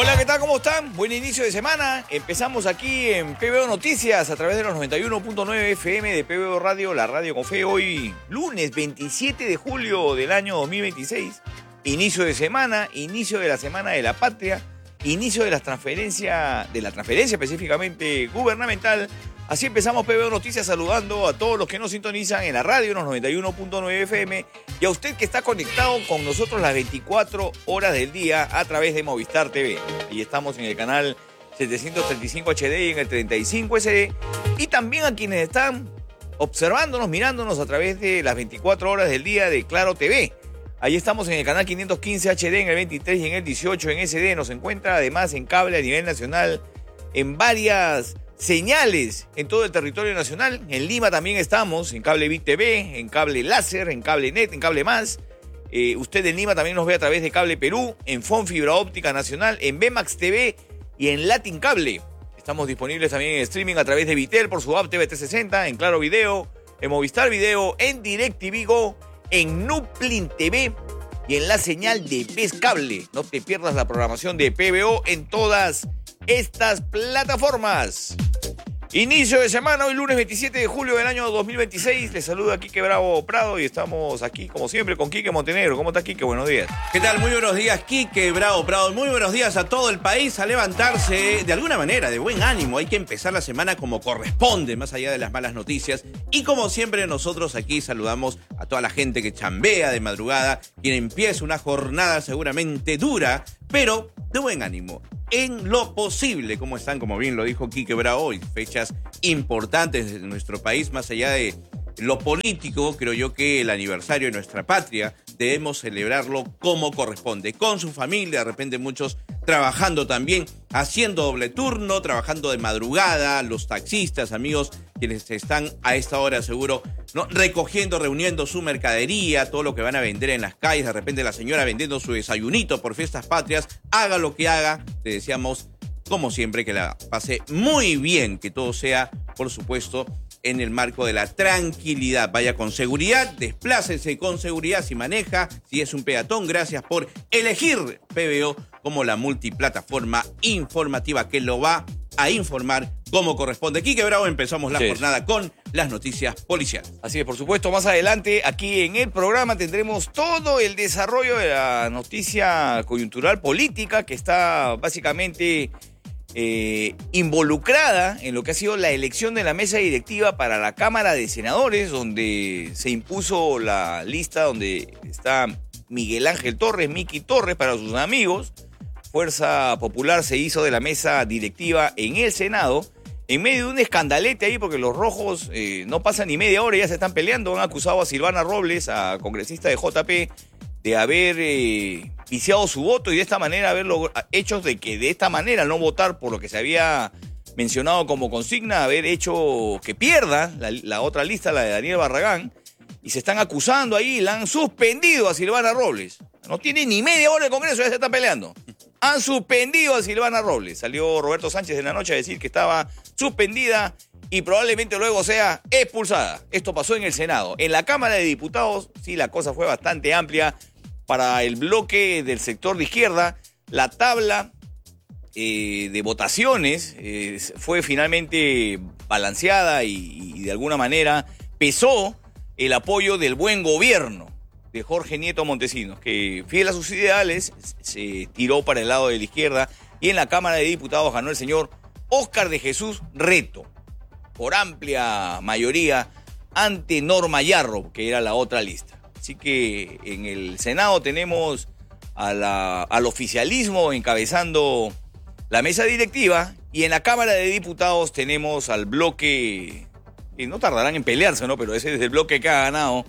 Hola, ¿qué tal? ¿Cómo están? Buen inicio de semana. Empezamos aquí en PBO Noticias a través de los 91.9 FM de PBO Radio, la radio con fe. Hoy, lunes 27 de julio del año 2026. Inicio de semana, inicio de la Semana de la Patria, inicio de la transferencia específicamente gubernamental. Así empezamos PBO Noticias saludando a todos los que nos sintonizan en la radio, en los 91.9 FM, y a usted que está conectado con nosotros las 24 horas del día a través de Movistar TV. Y estamos en el canal 735 HD y en el 35 SD. Y también a quienes están observándonos, mirándonos a través de las 24 horas del día de Claro TV. Ahí estamos en el canal 515 HD, en el 23 y en el 18 en SD. Nos encuentra además en cable a nivel nacional en varias señales en todo el territorio nacional. En Lima también estamos, en cable Bit TV, en cable láser, en cable net, en cable más. Usted en Lima también nos ve a través de Cable Perú, en FON Fibra Óptica Nacional, en Bemax TV y en Latin Cable. Estamos disponibles también en streaming a través de Vitel por su app TVT60, en Claro Video, en Movistar Video, en DirecTV Go, en Nuplin TV y en la señal de Ves Cable. No te pierdas la programación de PBO en todas estas plataformas. Inicio de semana, hoy lunes 27 de julio del año 2026. Les saluda Quique Bravo Prado y estamos aquí como siempre con Quique Montenegro. ¿Cómo está, Quique? Buenos días. ¿Qué tal? Muy buenos días, Quique Bravo Prado. Muy buenos días a todo el país. A levantarse de alguna manera, de buen ánimo. Hay que empezar la semana como corresponde, más allá de las malas noticias. Y como siempre, nosotros aquí saludamos a toda la gente que chambea de madrugada, quien empieza una jornada seguramente dura, pero de buen ánimo. En lo posible, como están, como bien lo dijo Quique Bravo, hoy fechas importantes de nuestro país, más allá de lo político, creo yo que el aniversario de nuestra patria debemos celebrarlo como corresponde, con su familia, de repente muchos trabajando también, haciendo doble turno, trabajando de madrugada, los taxistas, amigos, quienes están a esta hora seguro, ¿no?, recogiendo, reuniendo su mercadería, todo lo que van a vender en las calles, de repente la señora vendiendo su desayunito por fiestas patrias, haga lo que haga, le deseamos, como siempre, que la pase muy bien, que todo sea, por supuesto, en el marco de la tranquilidad. Vaya con seguridad, desplácese con seguridad si maneja, si es un peatón. Gracias por elegir PBO como la multiplataforma informativa que lo va a informar como corresponde. Quique Bravo, empezamos la jornada con las noticias policiales. Así es, por supuesto, más adelante aquí en el programa tendremos todo el desarrollo de la noticia coyuntural política que está básicamente involucrada en lo que ha sido la elección de la mesa directiva para la Cámara de Senadores, donde se impuso la lista donde está Miguel Ángel Torres, Miki Torres para sus amigos. Fuerza Popular se hizo de la mesa directiva en el Senado, en medio de un escandalete ahí, porque los rojos no pasan ni media hora y ya se están peleando. Han acusado a Silvana Robles, a congresista de JP, de haber viciado su voto y de esta manera haberlo hecho de que de esta manera no votar por lo que se había mencionado como consigna, haber hecho que pierda la otra lista, la de Daniel Barragán, y se están acusando ahí, la han suspendido a Silvana Robles. No tiene ni media hora el Congreso, ya se están peleando. Han suspendido a Silvana Robles. Salió Roberto Sánchez en la noche a decir que estaba suspendida y probablemente luego sea expulsada. Esto pasó en el Senado. En la Cámara de Diputados, sí, la cosa fue bastante amplia para el bloque del sector de izquierda. La tabla de votaciones fue finalmente balanceada y de alguna manera pesó el apoyo del buen gobierno de Jorge Nieto Montesinos, que fiel a sus ideales se tiró para el lado de la izquierda, y en la Cámara de Diputados ganó el señor Óscar de Jesús Reto, por amplia mayoría, ante Norma Yarro, que era la otra lista. Así que en el Senado tenemos al oficialismo encabezando la mesa directiva, y en la Cámara de Diputados tenemos al bloque, que no tardarán en pelearse, ¿no?, pero ese es el bloque que ha ganado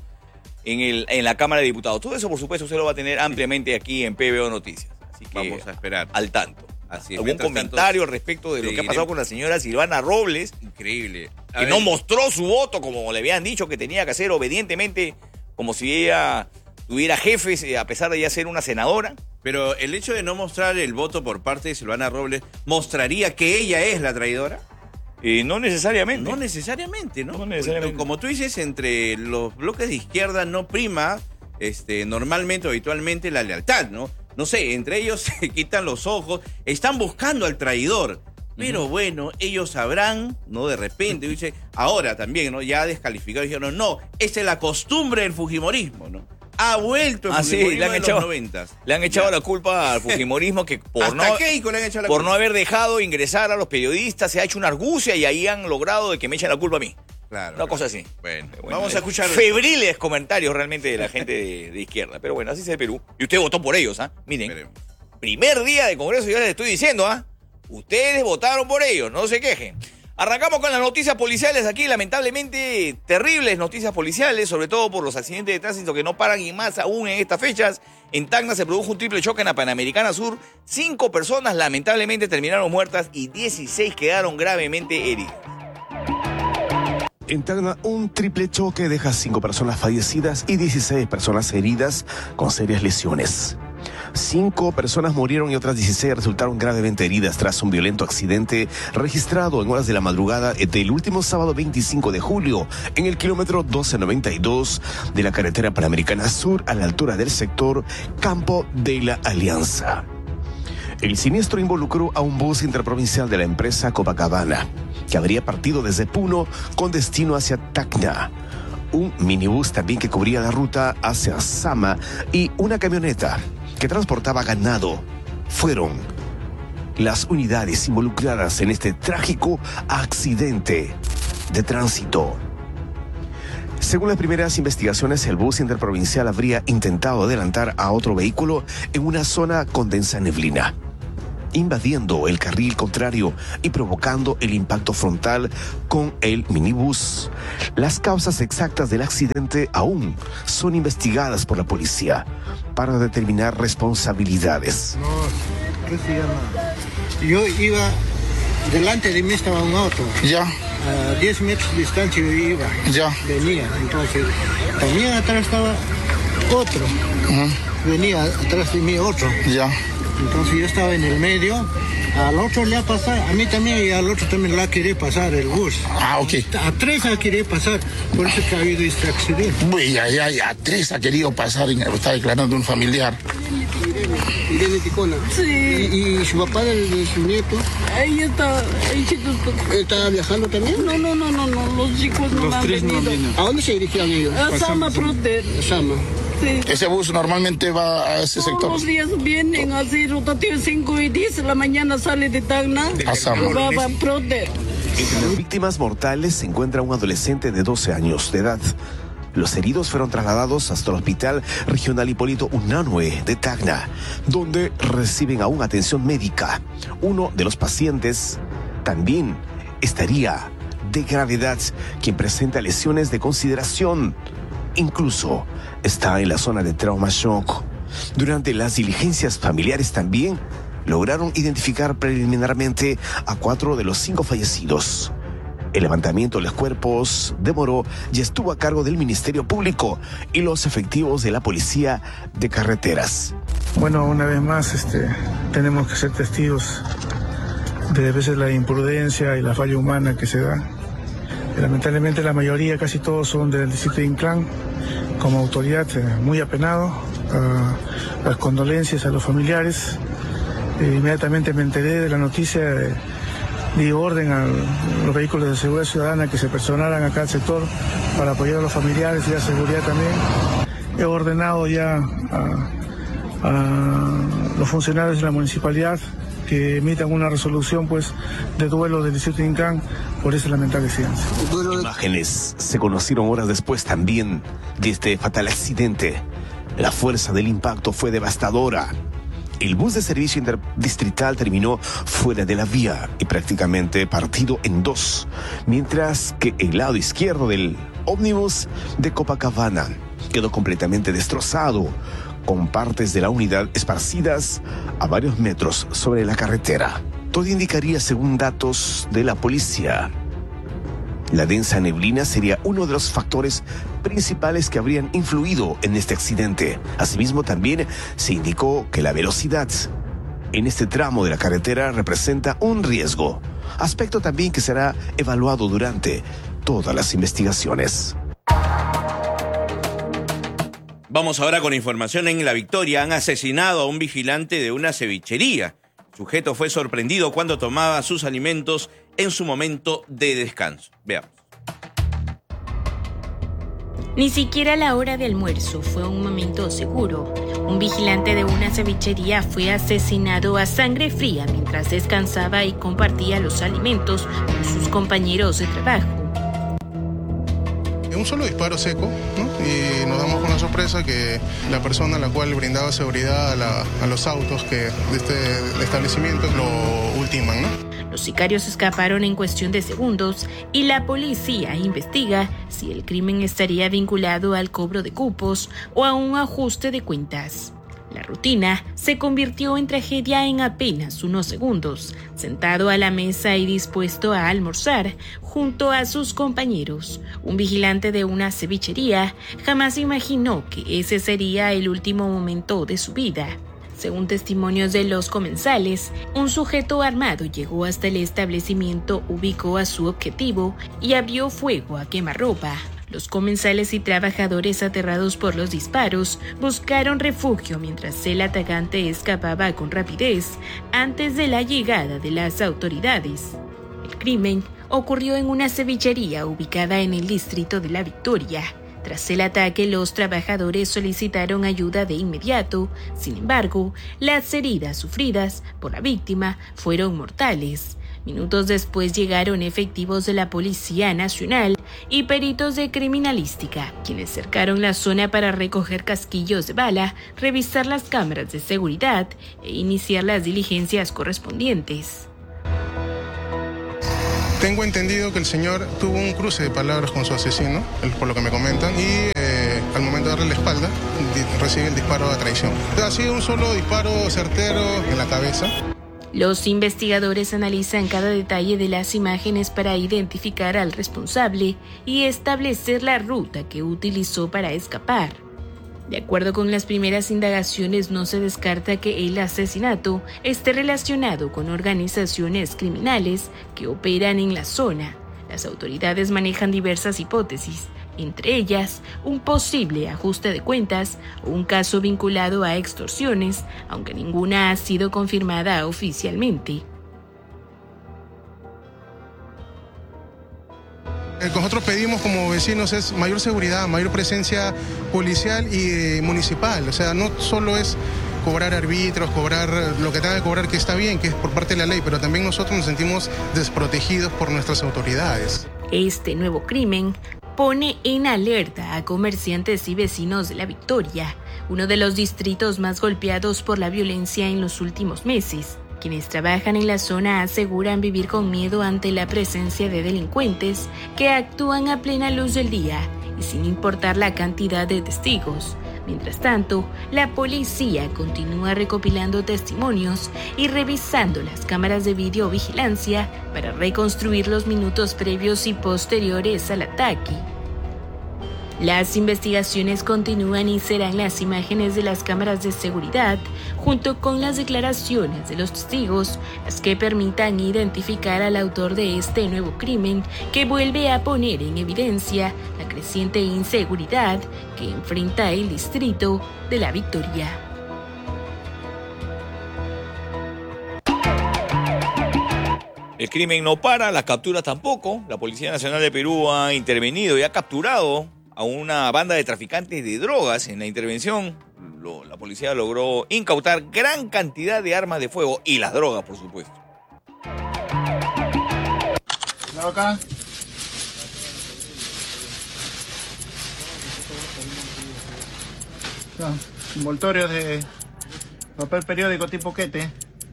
en la Cámara de Diputados. Todo eso, por supuesto, usted lo va a tener ampliamente aquí en PBO Noticias. Así que vamos a esperar. Al tanto. Así es. ¿Algún comentario al respecto de lo que ha pasado con la señora Silvana Robles? Increíble. Que no mostró su voto como le habían dicho que tenía que hacer obedientemente, como si ella tuviera jefes, a pesar de ya ser una senadora. Pero el hecho de no mostrar el voto por parte de Silvana Robles, ¿mostraría que ella es la traidora? No necesariamente. No necesariamente, ¿no? No necesariamente. Como tú dices, entre los bloques de izquierda no prima normalmente o habitualmente la lealtad, ¿no? no sé, entre ellos se quitan los ojos, están buscando al traidor. Pero bueno, ellos sabrán, ¿no? De repente, dice, ahora también, ¿no? Ya descalificados, dijeron, no, esa es la costumbre del fujimorismo, ¿no? Ha vuelto el fujimorismo de los 90. Le han echado la culpa al fujimorismo que por no haber dejado ingresar a los periodistas se ha hecho una argucia y ahí han logrado de que me echen la culpa a mí. Claro. Una cosa así. Bueno, vamos a escuchar. Febriles comentarios realmente de la gente de izquierda. Pero bueno, así es el Perú. Y usted votó por ellos, ¿ah? Miren. Esperemos. Primer día de Congreso, ya les estoy diciendo, ¿ah? Ustedes votaron por ellos, no se quejen. Arrancamos con las noticias policiales aquí, lamentablemente terribles noticias policiales, sobre todo por los accidentes de tránsito que no paran y más aún en estas fechas. En Tacna se produjo un triple choque en la Panamericana Sur. 5 personas lamentablemente terminaron muertas y 16 quedaron gravemente heridas. En Tacna, un triple choque deja 5 personas fallecidas y 16 personas heridas con serias lesiones. 5 personas murieron y otras 16 resultaron gravemente heridas tras un violento accidente registrado en horas de la madrugada del último sábado 25 de julio en el kilómetro 1292 de la carretera Panamericana Sur a la altura del sector Campo de la Alianza. El siniestro involucró a un bus interprovincial de la empresa Copacabana, que habría partido desde Puno con destino hacia Tacna. Un minibús también que cubría la ruta hacia Sama y una camioneta que transportaba ganado. Fueron las unidades involucradas en este trágico accidente de tránsito. Según las primeras investigaciones, el bus interprovincial habría intentado adelantar a otro vehículo en una zona con densa neblina, invadiendo el carril contrario y provocando el impacto frontal con el minibús. Las causas exactas del accidente aún son investigadas por la policía para determinar responsabilidades. No, ¿qué se llama? Yo iba, delante de mí estaba un auto. Ya. A 10 metros de distancia yo iba. Ya. Venía, entonces, también atrás estaba otro. Venía atrás de mí otro. Ya. Entonces yo estaba en el medio, al otro le ha pasado, a mí también y al otro también le ha querido pasar el bus. Ah, ok. A 3 ha querido pasar, por eso que ha habido este accidente. Uy, ya, 3 ha querido pasar, está declarando un familiar. Irene Ticona. Sí. ¿Y su papá de su nieto? Ahí está, ahí chicos. ¿Está viajando también? No, los chicos no han venido. ¿A dónde se dirigían ellos? A Sama Proter. Sama. Sí. Ese bus normalmente va a ese sector. Todos los días vienen así, rotativo 5 y 10 de la mañana sale de Tacna. A Sama. Va a Proter. Entre las víctimas mortales se encuentra un adolescente de 12 años de edad. Los heridos fueron trasladados hasta el Hospital Regional Hipólito Unanue de Tacna, donde reciben aún atención médica. Uno de los pacientes también estaría de gravedad, quien presenta lesiones de consideración. Incluso está en la zona de trauma shock. Durante las diligencias familiares también lograron identificar preliminarmente a 4 de los 5 fallecidos. El levantamiento de los cuerpos demoró y estuvo a cargo del Ministerio Público y los efectivos de la Policía de Carreteras. Bueno, una vez más tenemos que ser testigos de a veces la imprudencia y la falla humana que se da. Lamentablemente la mayoría, casi todos son del distrito de Inclán. Como autoridad muy apenado, las condolencias a los familiares. Inmediatamente me enteré de la noticia, di orden a los vehículos de seguridad ciudadana que se personaran acá al sector para apoyar a los familiares y la seguridad también. He ordenado ya a los funcionarios de la municipalidad que emitan una resolución de duelo del distrito de Inclán por ese lamentable accidente. Imágenes se conocieron horas después también de este fatal accidente. La fuerza del impacto fue devastadora. El bus de servicio interdistrital terminó fuera de la vía y prácticamente partido en 2, mientras que el lado izquierdo del ómnibus de Copacabana quedó completamente destrozado, con partes de la unidad esparcidas a varios metros sobre la carretera. Todo indicaría, según datos de la policía, la densa neblina sería uno de los factores principales que habrían influido en este accidente. Asimismo, también se indicó que la velocidad en este tramo de la carretera representa un riesgo, aspecto también que será evaluado durante todas las investigaciones. Vamos ahora con información en La Victoria. Han asesinado a un vigilante de una cevichería. El sujeto fue sorprendido cuando tomaba sus alimentos en su momento de descanso. Veamos. Ni siquiera la hora de almuerzo fue un momento seguro. Un vigilante de una cevichería fue asesinado a sangre fría mientras descansaba y compartía los alimentos con sus compañeros de trabajo. Un solo disparo seco, ¿no? Y nos damos con la sorpresa que la persona a la cual brindaba seguridad a los autos de este establecimiento lo ultiman, ¿no? Los sicarios escaparon en cuestión de segundos y la policía investiga si el crimen estaría vinculado al cobro de cupos o a un ajuste de cuentas. La rutina se convirtió en tragedia en apenas unos segundos, sentado a la mesa y dispuesto a almorzar junto a sus compañeros. Un vigilante de una cevichería jamás imaginó que ese sería el último momento de su vida. Según testimonios de los comensales, un sujeto armado llegó hasta el establecimiento, ubicó a su objetivo y abrió fuego a quemarropa. Los comensales y trabajadores, aterrados por los disparos, buscaron refugio mientras el atacante escapaba con rapidez antes de la llegada de las autoridades. El crimen ocurrió en una cevichería ubicada en el distrito de La Victoria. Tras el ataque, los trabajadores solicitaron ayuda de inmediato. Sin embargo, las heridas sufridas por la víctima fueron mortales. Minutos después llegaron efectivos de la Policía Nacional y peritos de criminalística, quienes cercaron la zona para recoger casquillos de bala, revisar las cámaras de seguridad e iniciar las diligencias correspondientes. Tengo entendido que el señor tuvo un cruce de palabras con su asesino, por lo que me comentan, y al momento de darle la espalda, recibe el disparo a traición. Ha sido un solo disparo certero en la cabeza. Los investigadores analizan cada detalle de las imágenes para identificar al responsable y establecer la ruta que utilizó para escapar. De acuerdo con las primeras indagaciones, no se descarta que el asesinato esté relacionado con organizaciones criminales que operan en la zona. Las autoridades manejan diversas hipótesis, entre ellas un posible ajuste de cuentas o un caso vinculado a extorsiones, aunque ninguna ha sido confirmada oficialmente. Nosotros pedimos como vecinos es mayor seguridad, mayor presencia policial y municipal. O sea, no solo es cobrar árbitros, cobrar lo que tenga que cobrar, que está bien, que es por parte de la ley, pero también nosotros nos sentimos desprotegidos por nuestras autoridades. Este nuevo crimen pone en alerta a comerciantes y vecinos de La Victoria, uno de los distritos más golpeados por la violencia en los últimos meses. Quienes trabajan en la zona aseguran vivir con miedo ante la presencia de delincuentes que actúan a plena luz del día y sin importar la cantidad de testigos. Mientras tanto, la policía continúa recopilando testimonios y revisando las cámaras de videovigilancia para reconstruir los minutos previos y posteriores al ataque. Las investigaciones continúan y serán las imágenes de las cámaras de seguridad, junto con las declaraciones de los testigos, las que permitan identificar al autor de este nuevo crimen que vuelve a poner en evidencia la creciente inseguridad que enfrenta el distrito de La Victoria. El crimen no para, las capturas tampoco. La Policía Nacional de Perú ha intervenido y ha capturado a una banda de traficantes de drogas. En la intervención, la policía logró incautar gran cantidad de armas de fuego y las drogas, por supuesto. Acá. Envoltorios de papel periódico tipo quete.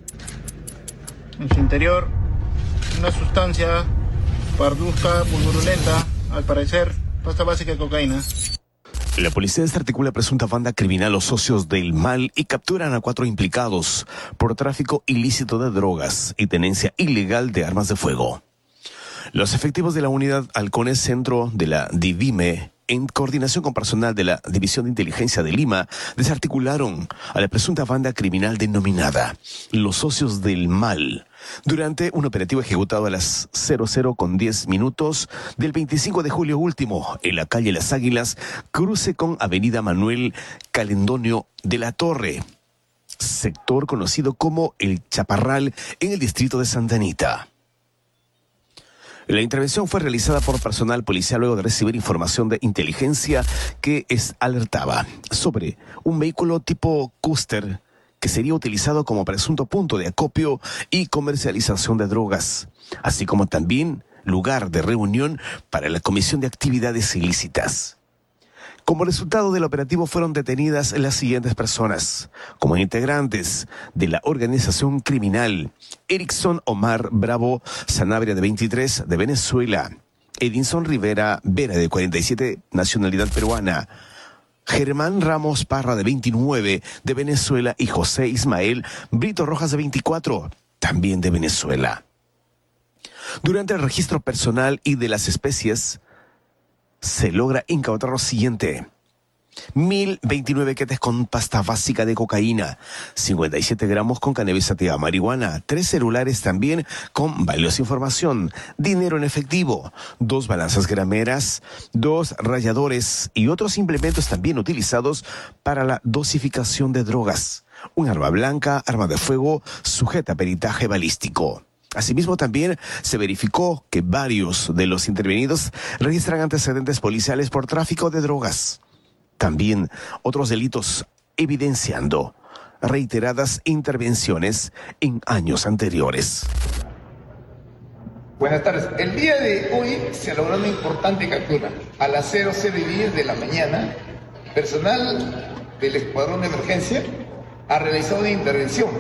En su interior, una sustancia parduzca, pulverulenta, al parecer pasta básica de cocaína. La policía desarticula presunta banda criminal Los Socios del Mal y capturan a 4 implicados por tráfico ilícito de drogas y tenencia ilegal de armas de fuego. Los efectivos de la unidad Halcones Centro de la DIVIME, en coordinación con personal de la División de Inteligencia de Lima, desarticularon a la presunta banda criminal denominada Los Socios del Mal, Durante un operativo ejecutado a las 00:10 del 25 de julio último, en la calle Las Águilas, cruce con Avenida Manuel Calendonio de la Torre, sector conocido como El Chaparral en el distrito de Santa Anita. La intervención fue realizada por personal policial luego de recibir información de inteligencia que alertaba sobre un vehículo tipo Custer que sería utilizado como presunto punto de acopio y comercialización de drogas, así como también lugar de reunión para la comisión de actividades ilícitas. Como resultado del operativo fueron detenidas las siguientes personas, como integrantes de la organización criminal: Erickson Omar Bravo Sanabria, de 23, de Venezuela; Edinson Rivera Vera, de 47, nacionalidad peruana; Germán Ramos Parra, de 29, de Venezuela; y José Ismael Brito Rojas, de 24, también de Venezuela. Durante el registro personal y de las especies, se logra incautar lo siguiente: 1.029 quetes con pasta básica de cocaína, 57 gramos con cannabis sativa, marihuana, 3 celulares también con valiosa información, dinero en efectivo, 2 balanzas grameras, 2 ralladores y otros implementos también utilizados para la dosificación de drogas, un arma blanca, arma de fuego, sujeta a peritaje balístico. Asimismo, también se verificó que varios de los intervenidos registran antecedentes policiales por tráfico de drogas. También otros delitos, evidenciando reiteradas intervenciones en años anteriores. Buenas tardes. El día de hoy se logró una importante captura. A las 00:10 de la mañana, personal del Escuadrón de Emergencia ha realizado una intervención,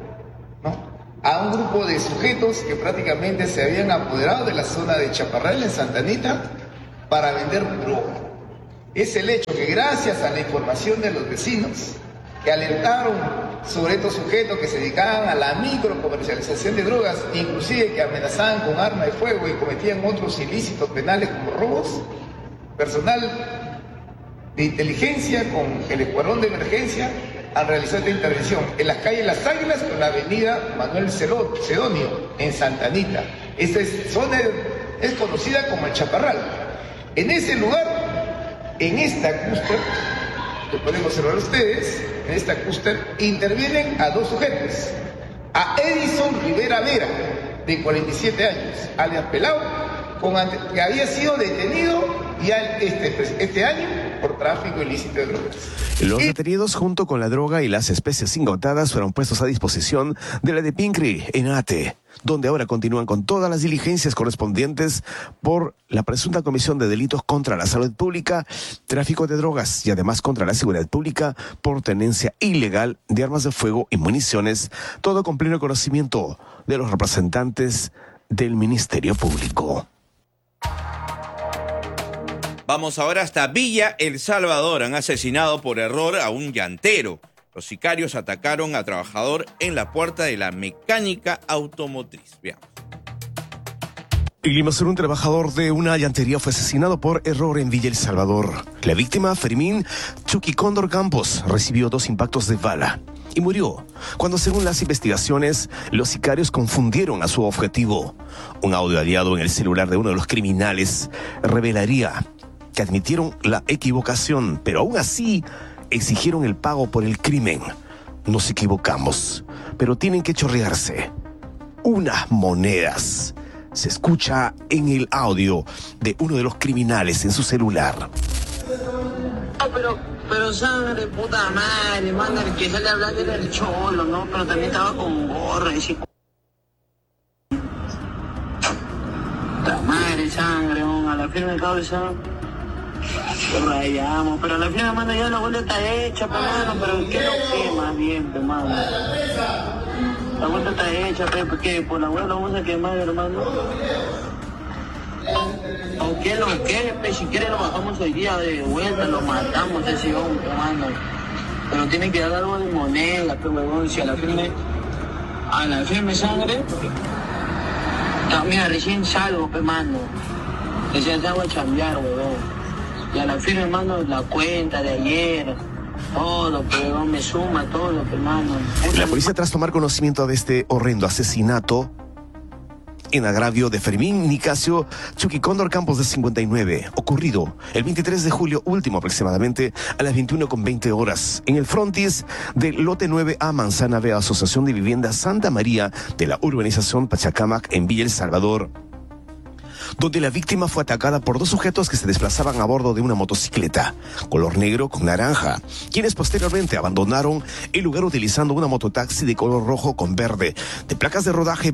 a un grupo de sujetos que prácticamente se habían apoderado de la zona de Chaparral en Santa Anita para vender droga. Es el hecho que, gracias a la información de los vecinos que alertaron sobre estos sujetos que se dedicaban a la microcomercialización de drogas, inclusive que amenazaban con arma de fuego y cometían otros ilícitos penales como robos, personal de inteligencia con el Escuadrón de Emergencia han realizado esta intervención en las calles Las Águilas con la avenida Manuel Sedonio, en Santa Anita. Esta zona es conocida como el Chaparral. En ese lugar, en esta cúster, que pueden observar ustedes, en esta cúster intervienen a 2 sujetos. A Edison Rivera Vera, de 47 años, alias Pelao, que había sido detenido ya este año por tráfico ilícito de drogas. Los detenidos, junto con la droga y las especies incautadas, fueron puestos a disposición de la de Pincri en Ate, donde ahora continúan con todas las diligencias correspondientes por la presunta comisión de delitos contra la salud pública, tráfico de drogas y además contra la seguridad pública por tenencia ilegal de armas de fuego y municiones, todo con pleno conocimiento de los representantes del Ministerio Público. Vamos ahora hasta Villa El Salvador. Han asesinado por error a un llantero. Los sicarios atacaron a trabajador en la puerta de la mecánica automotriz. Veamos. En Limasol, un trabajador de una llantería fue asesinado por error en Villa El Salvador. La víctima, Fermín Chucky Cóndor Campos, recibió 2 impactos de bala y murió cuando, según las investigaciones, los sicarios confundieron a su objetivo. Un audio hallado en el celular de uno de los criminales revelaría que admitieron la equivocación, pero aún así exigieron el pago por el crimen. Nos equivocamos, pero tienen que chorrearse unas monedas. Se escucha en el audio de uno de los criminales en su celular. Pero sangre, puta madre, manda, el que sale a hablar era el cholo, ¿no? Pero también estaba con gorra y así. Puta madre, sangre, a la firme cabeza. Rayamos, pero la firma, mano, ya la vuelta está hecha, mano, pero ¿qué lo que más bien, mano? La vuelta está hecha, pero ¿qué? Por la vuelta vamos a quemar, hermano. Aunque lo que, si quiere lo bajamos hoy día de vuelta, lo matamos ese hombre, hermano. Pero tiene que dar algo de moneda, que huevón, si a la firme sangre. Mira, recién salgo, hermano. Recién salgo a chambear, huevón. Y a la firme, hermano, la cuenta de ayer, todo, pero me suma todo, hermano. La policía, tras tomar conocimiento de este horrendo asesinato, en agravio de Fermín Nicasio Chuquicóndor Campos, de 59, ocurrido el 23 de julio último, aproximadamente a las 21:20 horas, en el frontis del lote 9A Manzana B, Asociación de Vivienda Santa María de la urbanización Pachacamac, en Villa El Salvador, donde la víctima fue atacada por dos sujetos que se desplazaban a bordo de una motocicleta color negro con naranja, quienes posteriormente abandonaron el lugar utilizando una mototaxi de color rojo con verde, de placas de rodaje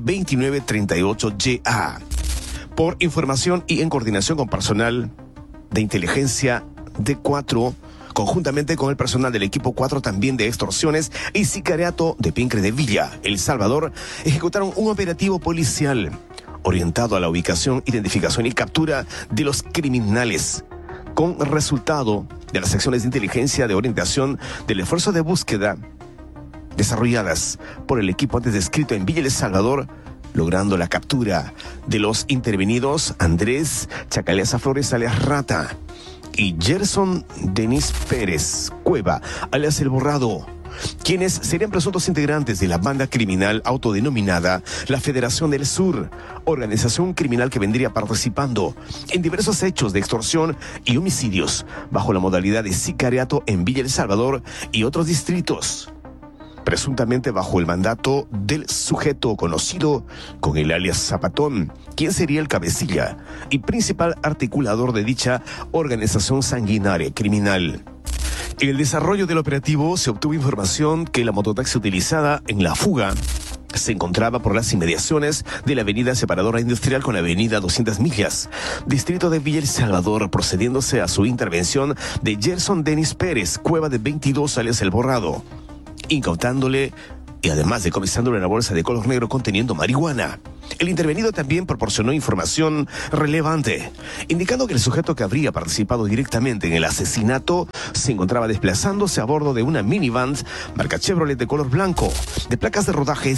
2938YA. Por información y en coordinación con personal de inteligencia D4, conjuntamente con el personal del equipo 4 también de extorsiones y sicariato de Pincre de Villa, El Salvador, ejecutaron un operativo policial orientado a la ubicación, identificación y captura de los criminales, con resultado de las acciones de inteligencia de orientación del esfuerzo de búsqueda desarrolladas por el equipo antes descrito en Villa El Salvador, logrando la captura de los intervenidos Andrés Chacaleasa Flores, alias Rata, y Gerson Denis Pérez Cueva, alias El Borrado, quienes serían presuntos integrantes de la banda criminal autodenominada la Federación del Sur, organización criminal que vendría participando en diversos hechos de extorsión y homicidios bajo la modalidad de sicariato en Villa El Salvador y otros distritos, presuntamente bajo el mandato del sujeto conocido con el alias Zapatón, quien sería el cabecilla y principal articulador de dicha organización sanguinaria criminal. En el desarrollo del operativo se obtuvo información que la mototaxi utilizada en la fuga se encontraba por las inmediaciones de la avenida separadora industrial con la avenida 200 Millas, distrito de Villa El Salvador, procediéndose a su intervención de Gerson Denis Pérez Cueva, de 22, alias El Borrado, incautándole y además decomisándole una bolsa de color negro conteniendo marihuana. El intervenido también proporcionó información relevante, indicando que el sujeto que habría participado directamente en el asesinato se encontraba desplazándose a bordo de una minivan marca Chevrolet de color blanco, de placas de rodaje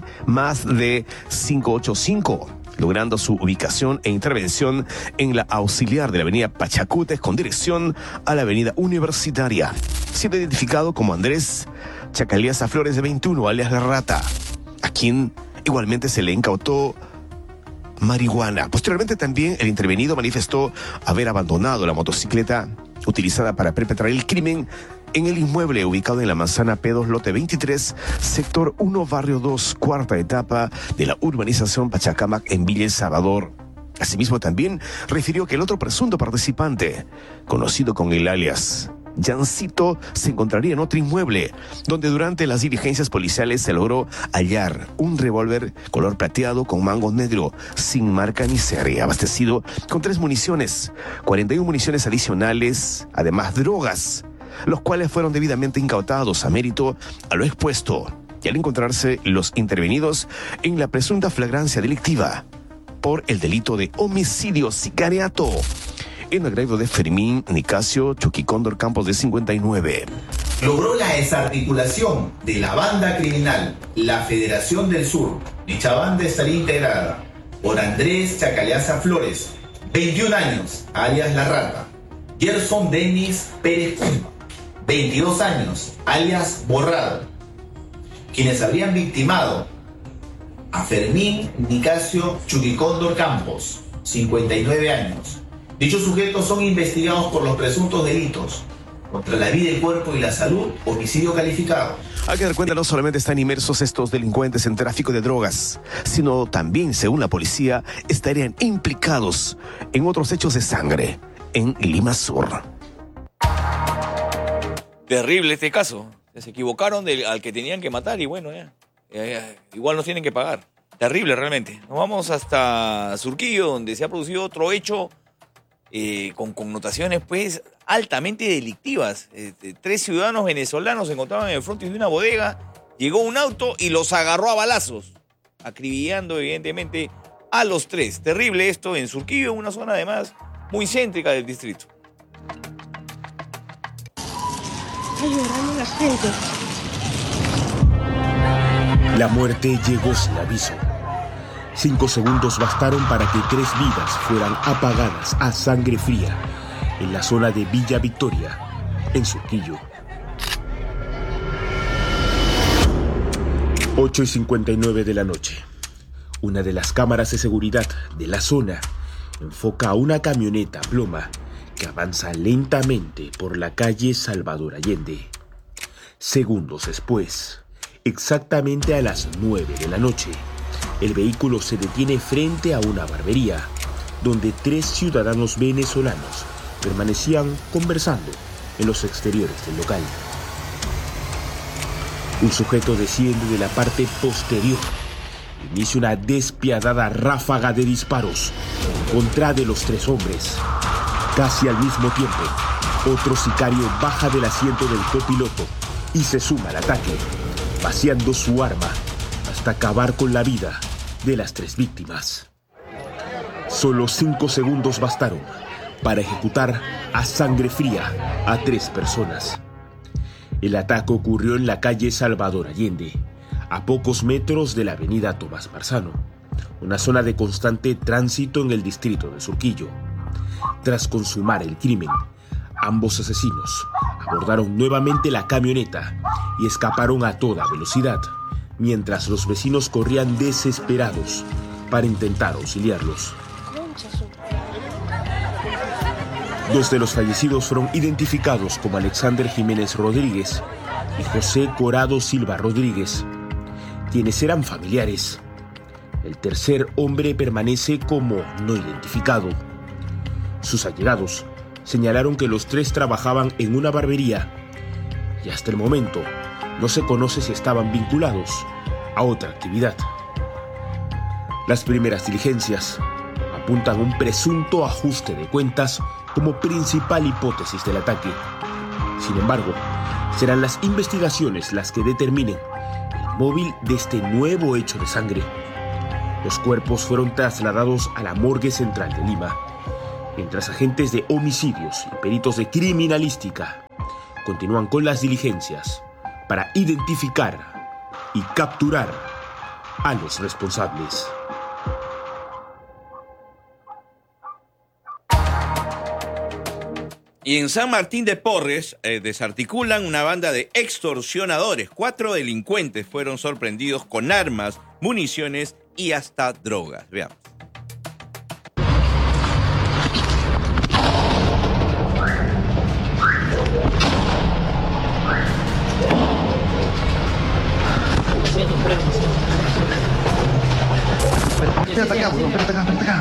C+D585, logrando su ubicación e intervención en la auxiliar de la avenida Pachacutes con dirección a la avenida Universitaria, siendo identificado como Andrés Chacaleasa Flores, de 21, alias La Rata, a quien igualmente se le incautó marihuana. Posteriormente también el intervenido manifestó haber abandonado la motocicleta utilizada para perpetrar el crimen en el inmueble ubicado en la manzana P2, lote 23, sector 1, barrio 2, cuarta etapa de la urbanización Pachacamac en Villa El Salvador. Asimismo también refirió que el otro presunto participante, conocido con el alias Jancito, se encontraría en otro inmueble, donde durante las diligencias policiales se logró hallar un revólver color plateado con mango negro, sin marca ni serie, abastecido con 3 municiones, 41 municiones adicionales, además drogas, los cuales fueron debidamente incautados a mérito a lo expuesto, y al encontrarse los intervenidos en la presunta flagrancia delictiva por el delito de homicidio sicariato en agravio de Fermín Nicasio Chuquicóndor Campos, de 59. Logró la desarticulación de la banda criminal La Federación del Sur. Dicha banda estaría integrada por Andrés Chacaleasa Flores, 21 años, alias La Rata; Gerson Denis Pérez Cueva, 22 años, alias Borrado, quienes habrían victimado a Fermín Nicasio Chuquicóndor Campos, 59 años. Dichos sujetos son investigados por los presuntos delitos contra la vida, el cuerpo y la salud, homicidio calificado. Hay que dar cuenta, no solamente están inmersos estos delincuentes en tráfico de drogas, sino también, según la policía, estarían implicados en otros hechos de sangre en Lima Sur. Terrible este caso. Se equivocaron al que tenían que matar y bueno, igual nos tienen que pagar. Terrible realmente. Nos vamos hasta Surquillo, donde se ha producido otro hecho con connotaciones pues altamente delictivas. 3 ciudadanos venezolanos se encontraban en el frontis de una bodega, llegó un auto y los agarró a balazos, acribillando evidentemente a los 3. Terrible esto en Surquillo, en una zona además muy céntrica del distrito. La muerte llegó sin aviso. 5 segundos bastaron para que 3 vidas fueran apagadas a sangre fría en la zona de Villa Victoria, en Surquillo. 8:59 de la noche. Una de las cámaras de seguridad de la zona enfoca a una camioneta ploma que avanza lentamente por la calle Salvador Allende. Segundos después, exactamente a las 9 de la noche, el vehículo se detiene frente a una barbería, donde 3 ciudadanos venezolanos permanecían conversando en los exteriores del local. Un sujeto desciende de la parte posterior e inicia una despiadada ráfaga de disparos en contra de los 3 hombres. Casi al mismo tiempo, otro sicario baja del asiento del copiloto y se suma al ataque, vaciando su arma hasta acabar con la vida de las 3 víctimas. Solo 5 segundos bastaron para ejecutar a sangre fría a 3 personas. El ataque ocurrió en la calle Salvador Allende, a pocos metros de la avenida Tomás Marzano, una zona de constante tránsito en el distrito de Surquillo. Tras consumar el crimen, ambos asesinos abordaron nuevamente la camioneta y escaparon a toda velocidad, mientras los vecinos corrían desesperados para intentar auxiliarlos. 2 de los fallecidos fueron identificados como Alexander Jiménez Rodríguez y José Corado Silva Rodríguez, quienes eran familiares. El tercer hombre permanece como no identificado. Sus allegados señalaron que los 3 trabajaban en una barbería y hasta el momento no se conoce si estaban vinculados a otra actividad. Las primeras diligencias apuntan a un presunto ajuste de cuentas como principal hipótesis del ataque. Sin embargo, serán las investigaciones las que determinen el móvil de este nuevo hecho de sangre. Los cuerpos fueron trasladados a la morgue central de Lima, mientras agentes de homicidios y peritos de criminalística continúan con las diligencias para identificar y capturar a los responsables. Y en San Martín de Porres desarticulan una banda de extorsionadores. 4 delincuentes fueron sorprendidos con armas, municiones y hasta drogas. Veamos. Espérate acá, weón, espérate acá.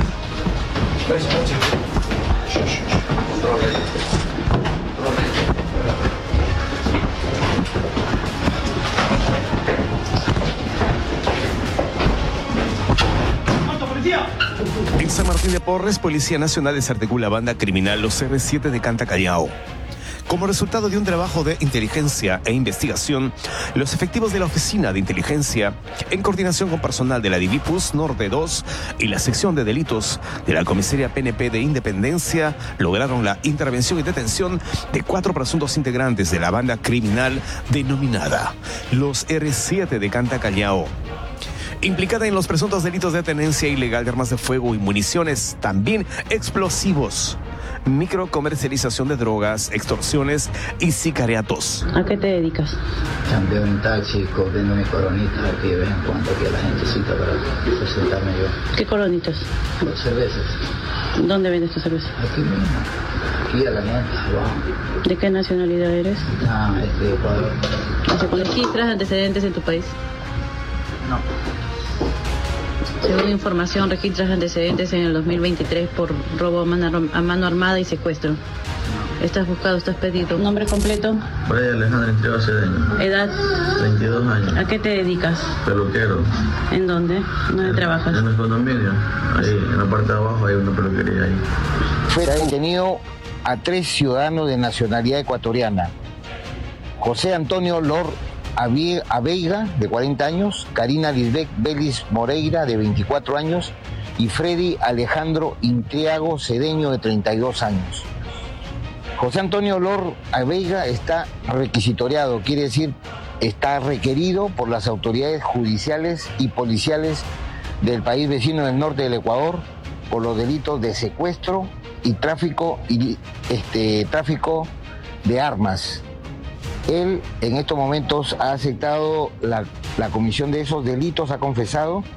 En San Martín de Porres, Policía Nacional desarticula banda criminal Los R7 de Canta Callao. Como resultado de un trabajo de inteligencia e investigación, los efectivos de la Oficina de Inteligencia, en coordinación con personal de la Divipus Norte 2 y la Sección de Delitos de la Comisaría PNP de Independencia, lograron la intervención y detención de 4 presuntos integrantes de la banda criminal denominada Los R7 de Canta Callao, implicada en los presuntos delitos de tenencia ilegal de armas de fuego y municiones, también explosivos, microcomercialización de drogas, extorsiones y sicariatos. ¿A qué te dedicas? Cambio en taxi, vendo mis coronitas aquí de vez en cuando aquí a la gentecita para presentarme yo. ¿Qué coronitas? Las cervezas. ¿Dónde vendes tu cerveza? Aquí mismo. Aquí a la gente, wow. ¿De qué nacionalidad eres? De Ecuador. ¿Registras antecedentes en tu país? No. Según información, registras antecedentes en el 2023 por robo a mano armada y secuestro. ¿Estás buscado, estás pedido? ¿Nombre completo? Brian Alejandro Entrego Cedeño. ¿Edad? 22 años. ¿A qué te dedicas? Peluquero. ¿En dónde? ¿Dónde trabajas? En el condominio. Ahí, en la parte de abajo hay una peluquería ahí. Fue detenido a 3 ciudadanos de nacionalidad ecuatoriana. José Antonio Lor Aveiga, de 40 años, Karina Lisbeth Vélez Moreira, de 24 años, y Freddy Alejandro Intriago Cedeño, de 32 años. José Antonio Lor Aveiga está requisitoriado, quiere decir, está requerido por las autoridades judiciales y policiales del país vecino del norte del Ecuador por los delitos de secuestro y tráfico de armas. Él en estos momentos ha aceptado la comisión de esos delitos, ha confesado,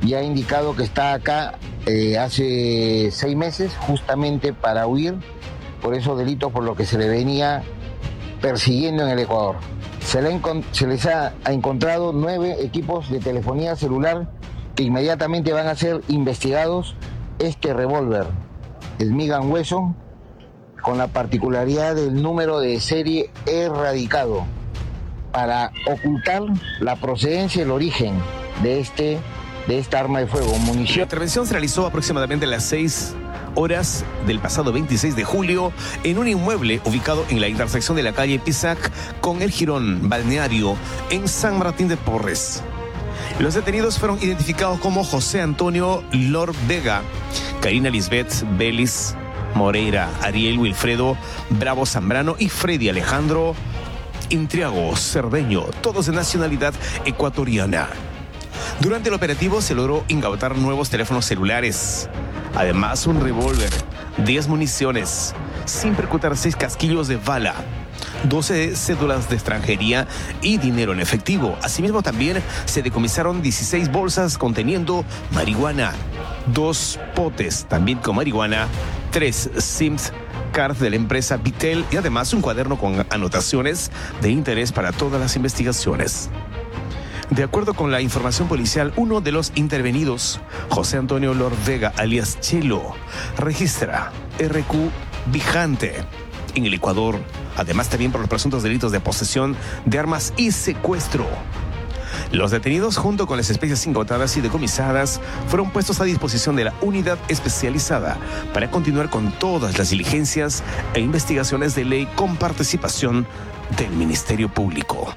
ya ha indicado que está acá hace 6 meses justamente para huir por esos delitos por los que se le venía persiguiendo en el Ecuador. Se les ha encontrado 9 equipos de telefonía celular que inmediatamente van a ser investigados. Este revólver, Smith & Wesson, con la particularidad del número de serie erradicado para ocultar la procedencia y el origen de esta arma de fuego, munición. La intervención se realizó aproximadamente a las 6 horas del pasado 26 de julio en un inmueble ubicado en la intersección de la calle Pisac con el Jirón Balneario en San Martín de Porres. Los detenidos fueron identificados como José Antonio Lor Vega, Karina Lisbeth Vélez Moreira, Ariel Wilfredo Bravo Zambrano y Freddy Alejandro Intriago Cerdeño, todos de nacionalidad ecuatoriana. Durante el operativo se logró incautar nuevos teléfonos celulares, además un revólver, 10 municiones, sin percutar 6 casquillos de bala, 12 cédulas de extranjería y dinero en efectivo. Asimismo, también se decomisaron 16 bolsas conteniendo marihuana, 2 potes también con marihuana, 3 SIMs card de la empresa Vitel y además un cuaderno con anotaciones de interés para todas las investigaciones. De acuerdo con la información policial, uno de los intervenidos, José Antonio Lor Vega, alias Chelo, registra RQ vigente en el Ecuador, además también por los presuntos delitos de posesión de armas y secuestro. Los detenidos, junto con las especies incautadas y decomisadas, fueron puestos a disposición de la unidad especializada para continuar con todas las diligencias e investigaciones de ley con participación del Ministerio Público.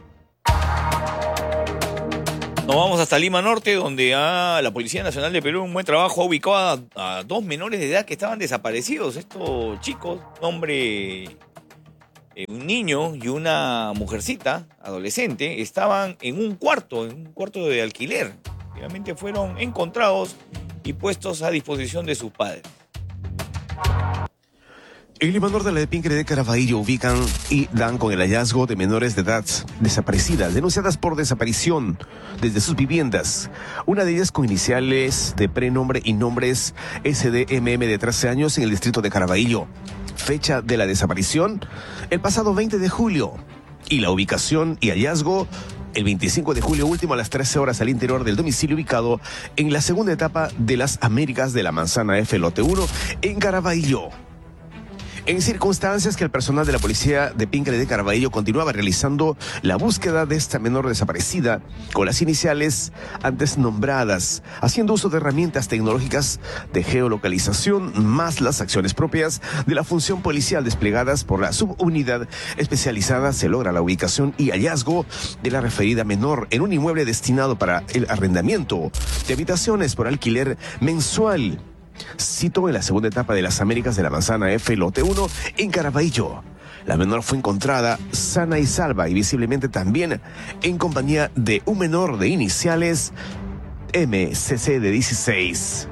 Nos vamos hasta Lima Norte, donde la Policía Nacional de Perú, un buen trabajo, ha ubicado a 2 menores de edad que estaban desaparecidos. Estos chicos, un niño y una mujercita, adolescente, estaban en un cuarto de alquiler. Finalmente fueron encontrados y puestos a disposición de sus padres. En Lima Norte, la de Pincre de Caraballo ubican y dan con el hallazgo de menores de edad desaparecidas, denunciadas por desaparición desde sus viviendas. Una de ellas con iniciales de prenombre y nombres SDMM de 13 años en el distrito de Caraballo. Fecha de la desaparición, el pasado 20 de julio. Y la ubicación y hallazgo, el 25 de julio último a las 13 horas al interior del domicilio ubicado en la segunda etapa de las Américas de la Manzana F, lote 1, en Caraballo. En circunstancias que el personal de la policía de Pincre de Caraballo continuaba realizando la búsqueda de esta menor desaparecida con las iniciales antes nombradas, haciendo uso de herramientas tecnológicas de geolocalización más las acciones propias de la función policial desplegadas por la subunidad especializada, se logra la ubicación y hallazgo de la referida menor en un inmueble destinado para el arrendamiento de habitaciones por alquiler mensual. Cito en la segunda etapa de las Américas de la Manzana F, lote 1, en Caraballo. La menor fue encontrada sana y salva y visiblemente también en compañía de un menor de iniciales MCC de 16.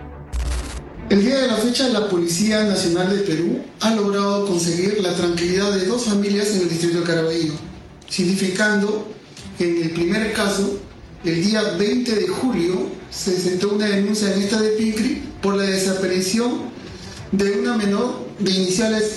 El día de la fecha, la Policía Nacional de Perú ha logrado conseguir la tranquilidad de 2 familias en el distrito de Caraballo, significando que en el primer caso, el día 20 de julio, se sentó una denuncia en esta de Pincri por la desaparición de una menor de iniciales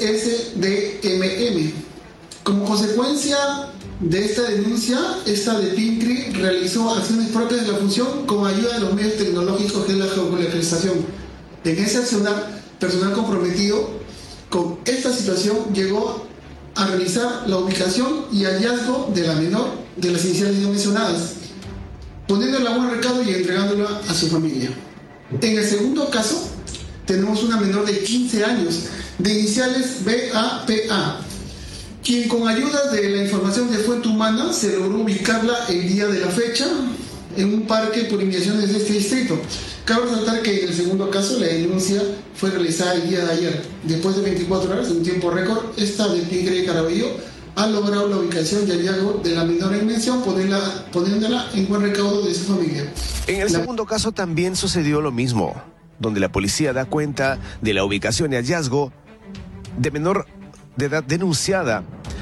SDMM. Como consecuencia de esta denuncia, esta de Pincri realizó acciones propias de la función con ayuda de los medios tecnológicos que es la geolocalización. En ese accionar, personal comprometido con esta situación llegó a realizar la ubicación y hallazgo de la menor de las iniciales ya mencionadas, poniéndola a buen recado y entregándola a su familia. En el segundo caso, tenemos una menor de 15 años, de iniciales BAPA, quien con ayuda de la información de fuente humana se logró ubicarla el día de la fecha en un parque por inmediaciones de este distrito. Cabe resaltar que en el segundo caso la denuncia fue realizada el día de ayer. Después de 24 horas, en un tiempo récord, esta de Pincre de Caraballo ha logrado la ubicación y hallazgo de la menor en mención, poniéndola en buen recaudo de su familia. En el segundo caso también sucedió lo mismo, donde la policía da cuenta de la ubicación y hallazgo de menor de edad denunciada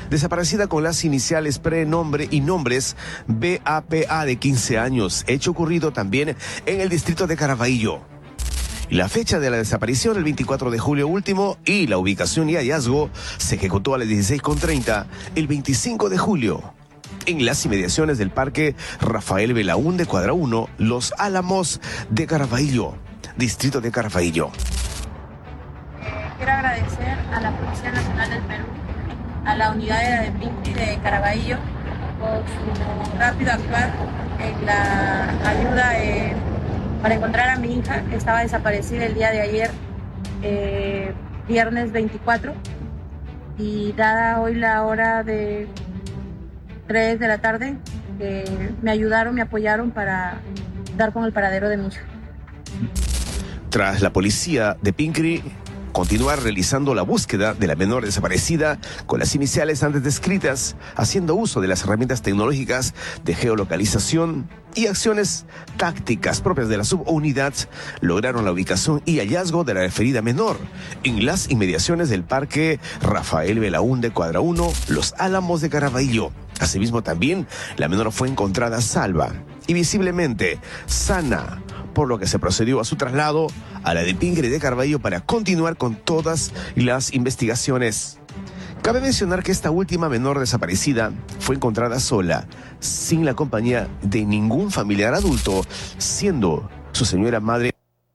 desaparecida con las iniciales prenombre y nombres BAPA de 15 años, hecho ocurrido también en el distrito de Caraballo. La fecha de la desaparición, el 24 de julio último, y la ubicación y hallazgo se ejecutó a las 16:30 el 25 de julio. En las inmediaciones del Parque Rafael Belaúnde, cuadra 1, Los Álamos de Caraballo, distrito de Caraballo. Quiero agradecer a la Policía Nacional del Perú, a la unidad de PINCRI de Caraballo, por su rápido actuar en la ayuda para encontrar a mi hija, que estaba desaparecida el día de ayer, viernes 24, y dada hoy la hora de 3 de la tarde, me ayudaron, me apoyaron para dar con el paradero de mi hija. Tras la policía de PINCRI continuar realizando la búsqueda de la menor desaparecida con las iniciales antes descritas, haciendo uso de las herramientas tecnológicas de geolocalización y acciones tácticas propias de la subunidad, lograron la ubicación y hallazgo de la referida menor en las inmediaciones del Parque Rafael Belaúnde, cuadra 1, Los Álamos de Caraballo. Asimismo, también la menor fue encontrada salva y visiblemente sana, por lo que se procedió a su traslado a la de PINCRI de Caraballo para continuar con todas las investigaciones. Cabe mencionar que esta última menor desaparecida fue encontrada sola, sin la compañía de ningún familiar adulto, siendo su señora madre.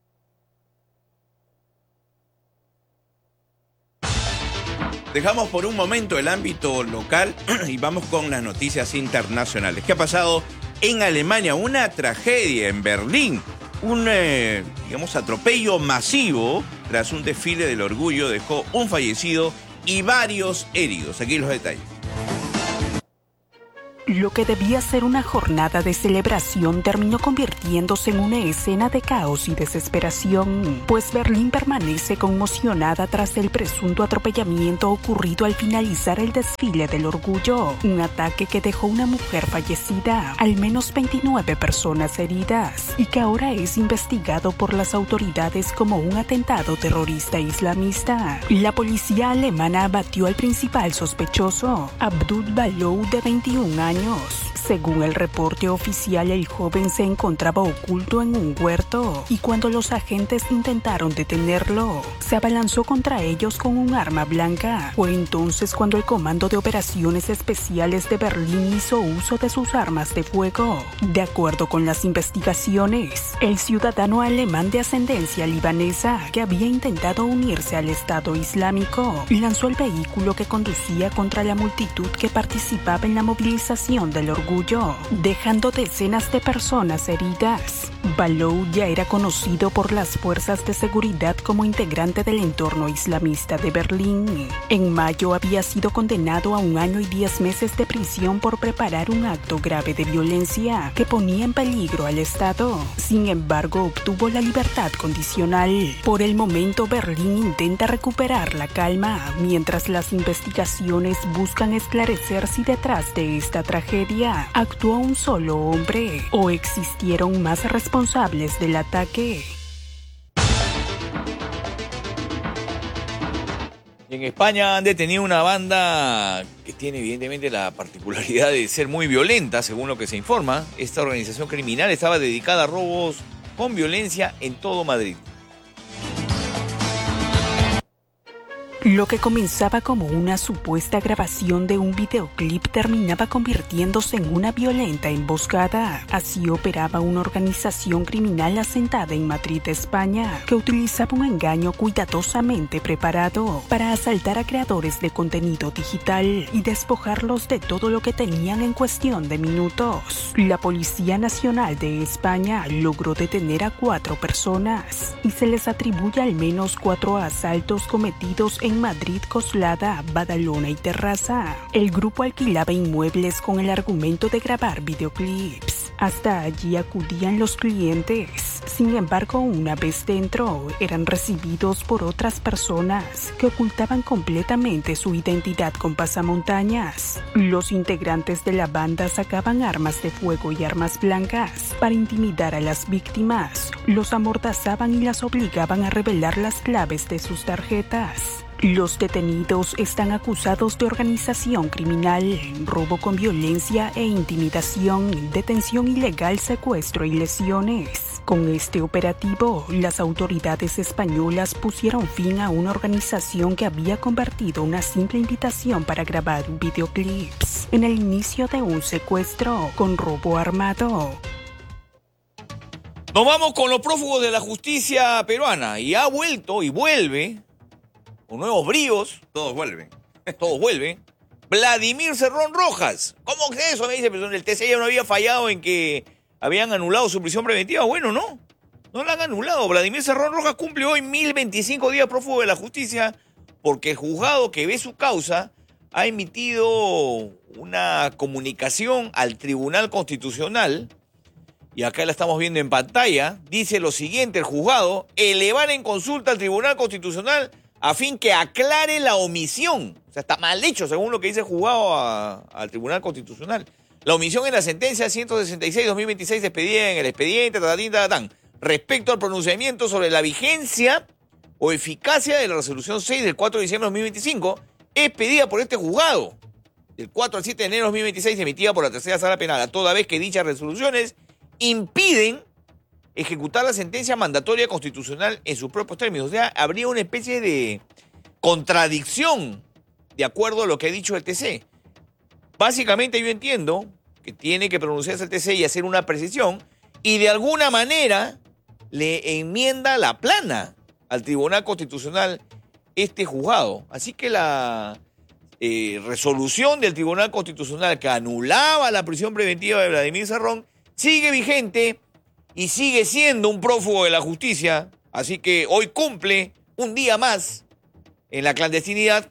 Dejamos por un momento el ámbito local y vamos con las noticias internacionales. ¿Qué ha pasado en Alemania? Una tragedia en Berlín. Un, atropello masivo tras un desfile del orgullo dejó un fallecido y varios heridos. Aquí los detalles. Lo que debía ser una jornada de celebración terminó convirtiéndose en una escena de caos y desesperación, pues Berlín permanece conmocionada tras el presunto atropellamiento ocurrido al finalizar el desfile del orgullo, un ataque que dejó una mujer fallecida, al menos 29 personas heridas, y que ahora es investigado por las autoridades como un atentado terrorista islamista. La policía alemana abatió al principal sospechoso, Abdul Balou, de 21 años. Según el reporte oficial, el joven se encontraba oculto en un huerto y cuando los agentes intentaron detenerlo, se abalanzó contra ellos con un arma blanca. Fue entonces cuando el Comando de Operaciones Especiales de Berlín hizo uso de sus armas de fuego. De acuerdo con las investigaciones, el ciudadano alemán de ascendencia libanesa, que había intentado unirse al Estado Islámico, lanzó el vehículo que conducía contra la multitud que participaba en la movilización del orgullo, dejando decenas de personas heridas. Balou ya era conocido por las fuerzas de seguridad como integrante del entorno islamista de Berlín. En mayo había sido condenado a 1 año y 10 meses de prisión por preparar un acto grave de violencia que ponía en peligro al Estado. Sin embargo, obtuvo la libertad condicional. Por el momento, Berlín intenta recuperar la calma, mientras las investigaciones buscan esclarecer si detrás de esta tragedia actuó un solo hombre o existieron más responsables del ataque. En España han detenido una banda que tiene evidentemente la particularidad de ser muy violenta, según lo que se informa. Esta organización criminal estaba dedicada a robos con violencia en todo Madrid. Lo que comenzaba como una supuesta grabación de un videoclip terminaba convirtiéndose en una violenta emboscada. Así operaba una organización criminal asentada en Madrid, España, que utilizaba un engaño cuidadosamente preparado para asaltar a creadores de contenido digital y despojarlos de todo lo que tenían en cuestión de minutos. La Policía Nacional de España logró detener a 4 personas y se les atribuye al menos 4 asaltos cometidos en Madrid, Coslada, Badalona y Terrassa. El grupo alquilaba inmuebles con el argumento de grabar videoclips. Hasta allí acudían los clientes. Sin embargo, una vez dentro, eran recibidos por otras personas que ocultaban completamente su identidad con pasamontañas. Los integrantes de la banda sacaban armas de fuego y armas blancas para intimidar a las víctimas. Los amordazaban y las obligaban a revelar las claves de sus tarjetas. Los detenidos están acusados de organización criminal, robo con violencia e intimidación, detención ilegal, secuestro y lesiones. Con este operativo, las autoridades españolas pusieron fin a una organización que había convertido una simple invitación para grabar videoclips en el inicio de un secuestro con robo armado. Nos vamos con los prófugos de la justicia peruana y ha vuelto y vuelve con nuevos bríos. Todos vuelven. Todos vuelven. Vladimir Cerrón Rojas. ¿Cómo que eso? Me dice, pero el TC ya no había fallado en que habían anulado su prisión preventiva. Bueno, no. No la han anulado. Vladimir Cerrón Rojas cumple hoy 1025 días prófugo de la justicia porque el juzgado que ve su causa ha emitido una comunicación al Tribunal Constitucional. Y acá la estamos viendo en pantalla. Dice lo siguiente el juzgado: elevar en consulta al Tribunal Constitucional a fin que aclare la omisión. O sea, está mal hecho, según lo que dice el juzgado al Tribunal Constitucional. La omisión en la sentencia 166-2026 expedida en el expediente, respecto al pronunciamiento sobre la vigencia o eficacia de la resolución 6 del 4 de diciembre de 2025, expedida por este juzgado, del 4 al 7 de enero de 2026, emitida por la tercera sala penal, a toda vez que dichas resoluciones impiden ejecutar la sentencia mandatoria constitucional en sus propios términos. O sea, habría una especie de contradicción de acuerdo a lo que ha dicho el TC. Básicamente yo entiendo que tiene que pronunciarse el TC y hacer una precisión y de alguna manera le enmienda la plana al Tribunal Constitucional este juzgado. Así que la resolución del Tribunal Constitucional que anulaba la prisión preventiva de Vladimir Cerrón sigue vigente y sigue siendo un prófugo de la justicia. Así que hoy cumple un día más en la clandestinidad.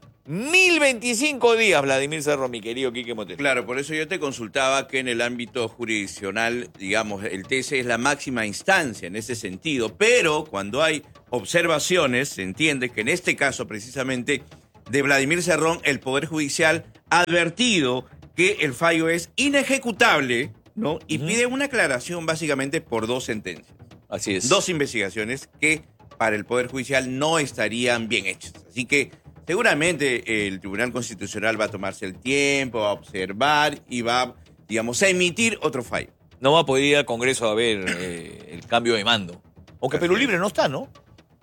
1025 días, Vladimir Cerrón, mi querido Quique Montero. Claro, por eso yo te consultaba que en el ámbito jurisdiccional, digamos, el TC es la máxima instancia en ese sentido, pero cuando hay observaciones, se entiende que en este caso precisamente de Vladimir Cerrón, el Poder Judicial ha advertido que el fallo es inejecutable, ¿no? Y pide una aclaración básicamente por dos sentencias. Así es. Dos investigaciones que para el Poder Judicial no estarían bien hechas. Así que seguramente el Tribunal Constitucional va a tomarse el tiempo, va a observar y va, digamos, a emitir otro fallo. No va a poder ir al Congreso a ver el cambio de mando. Aunque Perú Libre no está, ¿no?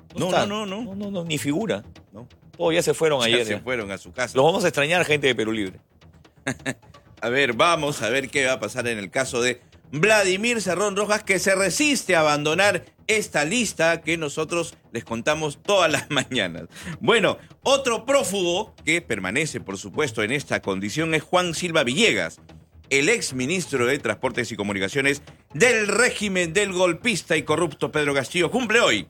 No, ni figura. No. Todos ya se fueron ayer. Se fueron a su casa. Los vamos a extrañar, gente de Perú Libre. A ver, vamos a ver qué va a pasar en el caso de Vladimir Cerrón Rojas, que se resiste a abandonar esta lista que nosotros les contamos todas las mañanas. Bueno, otro prófugo que permanece, por supuesto, en esta condición es Juan Silva Villegas, el ex ministro de Transportes y Comunicaciones del régimen del golpista y corrupto Pedro Castillo. Cumple hoy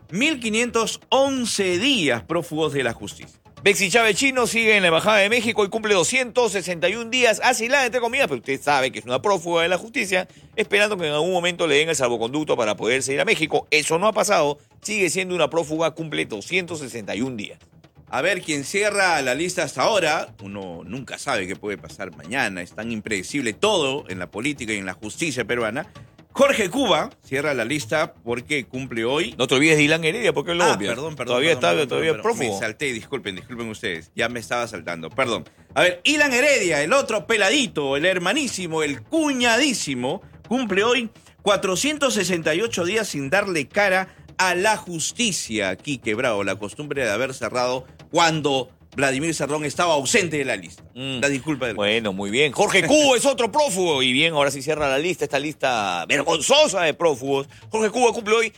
1511 días prófugos de la justicia. Bexy Chávez Chino sigue en la Embajada de México y cumple 261 días asilada, entre comillas, pero usted sabe que es una prófuga de la justicia, esperando que en algún momento le den el salvoconducto para poderse ir a México. Eso no ha pasado, sigue siendo una prófuga, cumple 261 días. A ver, quién cierra la lista hasta ahora, uno nunca sabe qué puede pasar mañana, es tan impredecible todo en la política y en la justicia peruana. Jorge Cuba cierra la lista porque cumple hoy. No te olvides de Ilan Heredia, porque lo obvias. Perdón. Todavía está prófugo. Me salté, disculpen ustedes. Ya me estaba saltando, perdón. A ver, Ilan Heredia, el otro peladito, el hermanísimo, el cuñadísimo, cumple hoy 468 días sin darle cara a la justicia. Aquí quebrado la costumbre de haber cerrado cuando Vladimir Cerrón estaba ausente de la lista. La disculpa del... Bueno, muy bien. Jorge Cuba es otro prófugo. Y bien, ahora sí cierra la lista, esta lista vergonzosa de prófugos. Jorge Cuba cumple hoy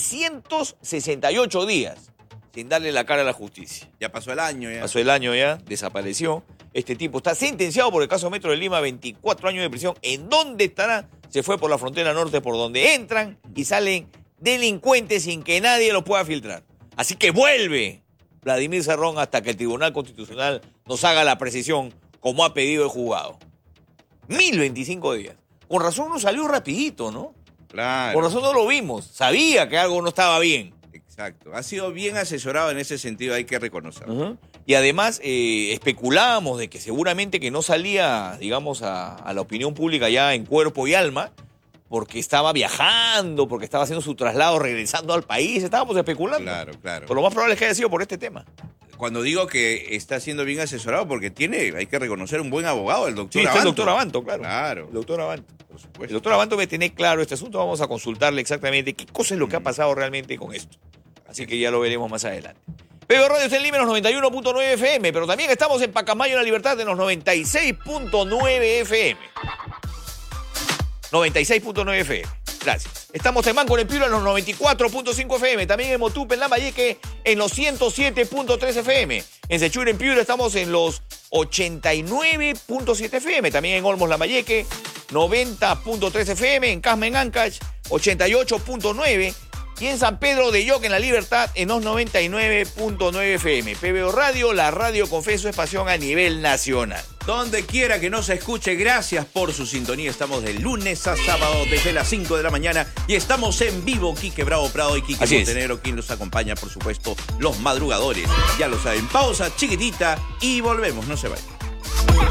368 días sin darle la cara a la justicia. Ya pasó el año, Pasó el año ya, desapareció. Este tipo está sentenciado por el caso Metro de Lima, 24 años de prisión. ¿En dónde estará? Se fue por la frontera norte, por donde entran y salen delincuentes sin que nadie los pueda filtrar. Así que vuelve Vladimir Cerrón hasta que el Tribunal Constitucional nos haga la precisión como ha pedido el juzgado. 1025 días. Con razón no salió rapidito, ¿no? Claro. Con razón no lo vimos. Sabía que algo no estaba bien. Exacto. Ha sido bien asesorado en ese sentido, hay que reconocerlo. Y además especulábamos de que seguramente que no salía, digamos, a la opinión pública ya en cuerpo y alma, porque estaba viajando, porque estaba haciendo su traslado, regresando al país. Estábamos especulando. Claro. Pero lo más probable es que haya sido por este tema. cuando digo que está siendo bien asesorado, porque tiene, hay que reconocer, un buen abogado, el doctor Sí, está Abanto. el doctor Abanto, claro. Claro. El doctor Abanto, por supuesto. El doctor Abanto me tiene claro este asunto. Vamos a consultarle exactamente qué cosa es lo que ha pasado realmente con esto. Así que ya lo veremos más adelante. PBO Radio está en Lima en los 91.9 FM, pero también estamos en Pacamayo, en La Libertad, en los 96.9 FM. 96.9 FM. Gracias. Estamos en Manco, en Piura, en los 94.5 FM. También en Motupe, en Lambayeque, en los 107.3 FM. En Sechura, en Piura, estamos en los 89.7 FM. También en Olmos, Lambayeque, 90.3 FM. En Casma, en Ancash, 88.9. Y en San Pedro de Yoque, en La Libertad, en los 99.9 FM. PBO Radio, la radio con fe y su expansión a nivel nacional. Donde quiera que nos escuche, gracias por su sintonía. Estamos de lunes a sábado desde las 5 de la mañana y estamos en vivo. Quique Bravo Prado y Quique Montenegro, quien nos acompaña, por supuesto, los madrugadores. Ya lo saben, pausa chiquitita y volvemos, no se vayan.